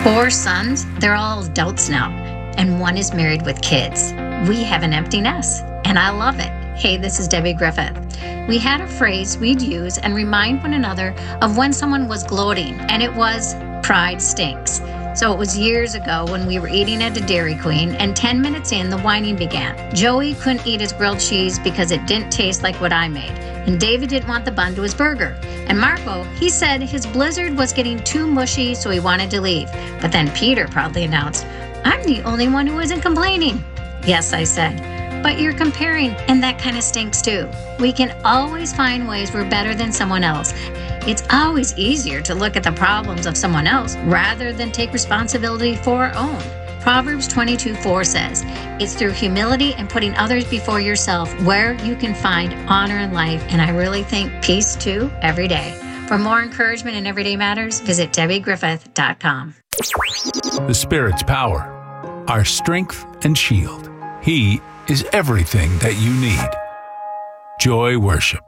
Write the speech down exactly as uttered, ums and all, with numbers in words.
Four sons, they're all adults now, and one is married with kids. We have an empty nest, and I love it. Hey, this is Debbie Griffith. We had a phrase we'd use and remind one another of when someone was gloating, and it was, pride stinks. So it was years ago when we were eating at a Dairy Queen, and ten minutes in, the whining began. Joey couldn't eat his grilled cheese because it didn't taste like what I made, and David didn't want the bun to his burger. And Marco, he said his Blizzard was getting too mushy, so he wanted to leave. But then Peter proudly announced, I'm the only one who isn't complaining. Yes, I said, but you're comparing, and that kind of stinks too. We can always find ways we're better than someone else. It's always easier to look at the problems of someone else rather than take responsibility for our own. Proverbs twenty-two four says, it's through humility and putting others before yourself where you can find honor in life, and I really think peace too every day. For more encouragement in Everyday Matters, visit debbie griffith dot com. The Spirit's power, our strength and shield. He is everything that you need. Joy Worship.